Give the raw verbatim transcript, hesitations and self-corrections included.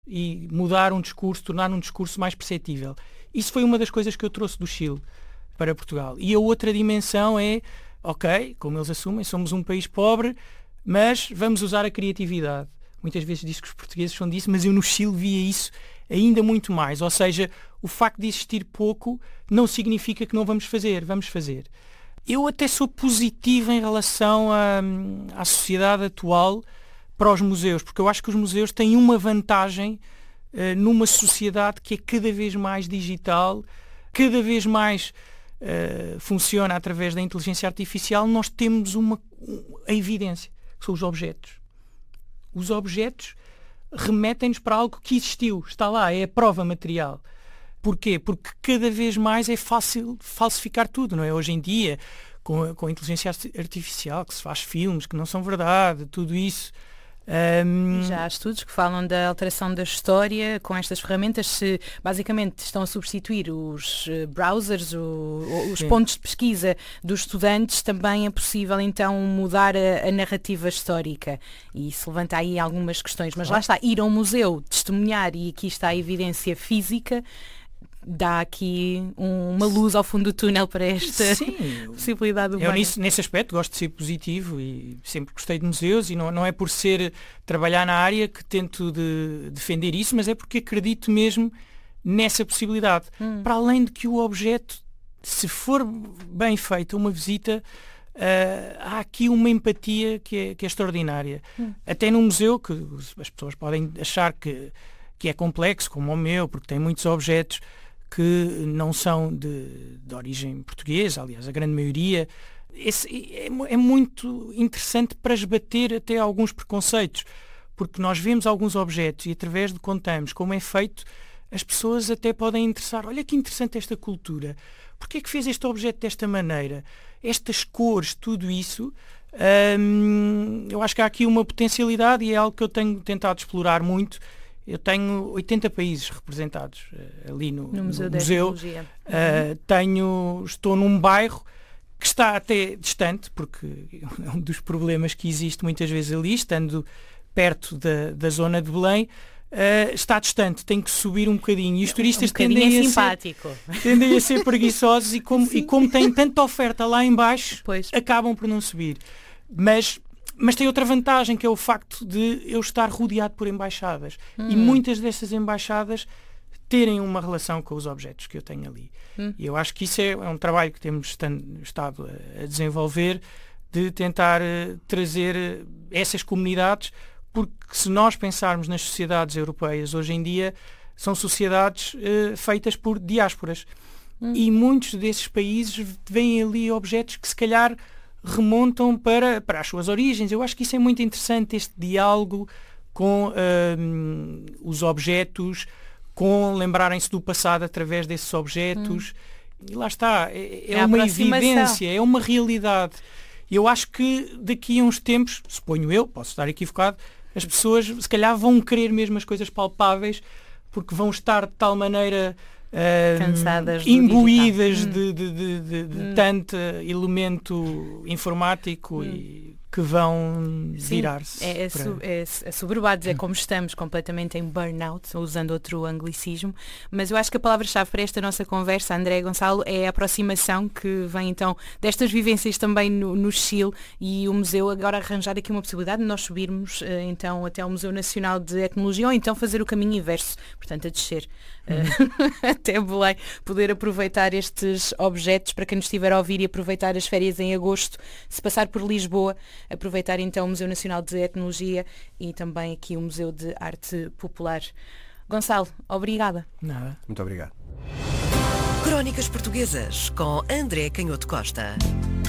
e mudar um discurso, tornar um discurso mais perceptível. Isso foi uma das coisas que eu trouxe do Chile para Portugal. E a outra dimensão é, ok, como eles assumem, somos um país pobre, mas vamos usar a criatividade. Muitas vezes diz que os portugueses são disso, mas eu no Chile via isso ainda muito mais. Ou seja, o facto de existir pouco não significa que não vamos fazer, vamos fazer. Eu até sou positivo em relação à, à sociedade atual para os museus, porque eu acho que os museus têm uma vantagem uh, numa sociedade que é cada vez mais digital, cada vez mais uh, funciona através da inteligência artificial. Nós temos uma, a evidência, que são os objetos. Os objetos remetem-nos para algo que existiu, está lá, é a prova material. Porquê? Porque cada vez mais é fácil falsificar tudo, não é? Hoje em dia, com a, com a inteligência artificial, que se faz filmes que não são verdade, tudo isso. Um... Já há estudos que falam da alteração da história com estas ferramentas, se basicamente estão a substituir os browsers, o, os Sim. pontos de pesquisa dos estudantes, também é possível então mudar a, a narrativa histórica. E isso levanta aí algumas questões. Mas claro. Lá está, ir a um museu, testemunhar, e aqui está a evidência física, dá aqui um, uma luz ao fundo do túnel para esta Sim. possibilidade humana. Eu nisso, nesse aspecto gosto de ser positivo e sempre gostei de museus, e não, não é por ser trabalhar na área que tento de defender isso, mas é porque acredito mesmo nessa possibilidade. Hum. Para além de que o objeto, se for bem feita uma visita, uh, há aqui uma empatia que é, que é extraordinária. Hum. Até num museu, que as pessoas podem achar que, que é complexo, como o meu, porque tem muitos objetos que não são de, de origem portuguesa, aliás, a grande maioria. Esse é, é muito interessante para esbater até alguns preconceitos, porque nós vemos alguns objetos e através de contamos como é feito, as pessoas até podem interessar. Olha que interessante esta cultura. Porquê é que fez este objeto desta maneira? Estas cores, tudo isso, hum, eu acho que há aqui uma potencialidade e é algo que eu tenho tentado explorar muito. Eu tenho oitenta países representados uh, ali no, no Museu. No museu. Uh, uhum. tenho, estou num bairro que está até distante, porque é um dos problemas que existe muitas vezes ali, estando perto da, da zona de Belém, uh, está distante, tem que subir um bocadinho. E os turistas um tendem, é a ser, tendem a ser preguiçosos e como, e como têm tanta oferta lá em baixo, pois. acabam por não subir. Mas... Mas tem outra vantagem, que é o facto de eu estar rodeado por embaixadas. Hum. E muitas dessas embaixadas terem uma relação com os objetos que eu tenho ali. Hum. E eu acho que isso é, é um trabalho que temos estado a, a desenvolver, de tentar uh, trazer uh, essas comunidades, porque se nós pensarmos nas sociedades europeias hoje em dia, são sociedades uh, feitas por diásporas. Hum. E muitos desses países veem ali objetos que se calhar remontam para, para as suas origens. Eu acho que isso é muito interessante, este diálogo com um, os objetos, com lembrarem-se do passado através desses objetos. Hum. E lá está, é, é, é uma evidência, é uma realidade. Eu acho que daqui a uns tempos, suponho eu, posso estar equivocado, as pessoas se calhar vão querer mesmo as coisas palpáveis, porque vão estar de tal maneira Uh, cansadas, imbuídas de, de, de, de, de hum. tanto elemento informático hum. e que vão virar-se. É, é, su, é, é soberbados, é como estamos completamente em burnout, usando outro anglicismo, mas eu acho que a palavra-chave para esta nossa conversa, André Gonçalo, é a aproximação que vem então destas vivências também no, no Chile, e o museu agora arranjar aqui uma possibilidade de nós subirmos então até ao Museu Nacional de Etnologia, ou então fazer o caminho inverso, portanto a descer hum. até Belém, poder aproveitar estes objetos. Para quem nos estiver a ouvir e aproveitar as férias em agosto, se passar por Lisboa, aproveitar então o Museu Nacional de Etnologia e também aqui o Museu de Arte Popular. Gonçalo, obrigada. Nada. Muito obrigado. Crónicas Portuguesas com André Canhoto Costa.